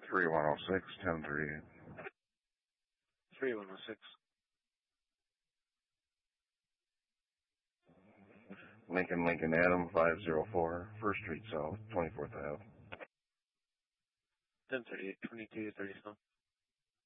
3106, 1038. 3106. Lincoln Adam, 504, First Street South, 24th Ave. 1038, 22 to 30 South.